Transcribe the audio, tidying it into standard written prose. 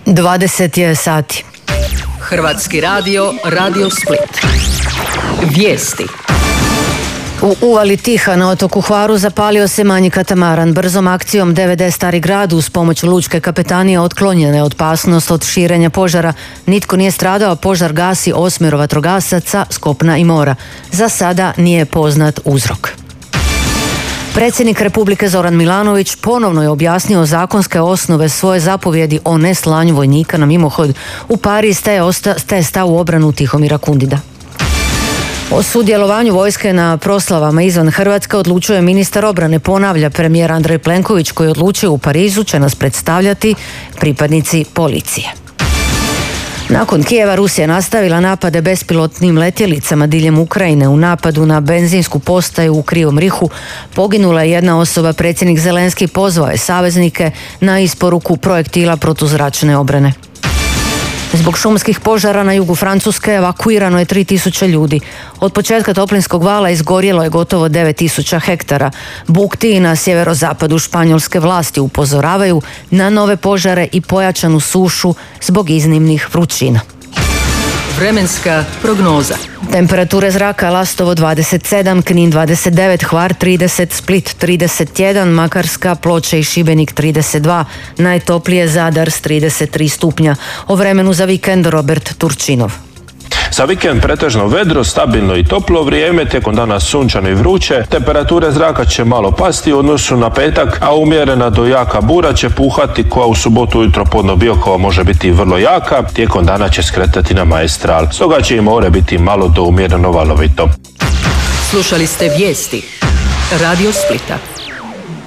20 je sati. Hrvatski radio, Radio Split. Vijesti. U uvali Tiha na otoku Hvaru zapalio se manji katamaran. Brzom akcijom DVD Stari grad uz pomoć lučke kapetanije otklonjena je opasnost od širenja požara. Nitko nije stradao, požar gasi 8 vatrogasaca s kopna i mora. Za sada nije poznat uzrok. Predsjednik Republike Zoran Milanović ponovno je objasnio zakonske osnove svoje zapovjedi o neslanju vojnika na mimohod. U Pariz te stav u obranu Tihomira Kundida. O sudjelovanju vojske na proslavama izvan Hrvatske odlučuje ministar obrane, ponavlja premijer Andrej Plenković, koji odlučio u Parizu će nas predstavljati pripadnici policije. Nakon Kijeva Rusija nastavila napade bespilotnim letjelicama diljem Ukrajine. U napadu na benzinsku postaju u Krivom Rihu poginula je jedna osoba. Predsjednik Zelenski pozvao je saveznike na isporuku projektila protuzračne obrane. Zbog šumskih požara na jugu Francuske evakuirano je 3000 ljudi. Od početka toplinskog vala izgorjelo je gotovo 9000 hektara. Bukti na sjeverozapadu Španjolske vlasti upozoravaju na nove požare i pojačanu sušu zbog iznimnih vrućina. Vremenska prognoza. Temperature zraka: Lastovo 27, Knin 29, Hvar 30, Split 31, Makarska, Ploče i Šibenik 32, najtoplije Zadar s 33 stupnja. O vremenu za vikend Robert Turčinov. Za vikend pretežno vedro, stabilno i toplo vrijeme, tijekom dana sunčano i vruće. Temperature zraka će malo pasti u odnosu na petak, a umjerena do jaka bura će puhati koja u subotu ujutro podno Biokova može biti vrlo jaka, tijekom dana će skretati na Maestral. Stoga će i more biti malo do umjereno valovito. Slušali ste vijesti Radio Splita.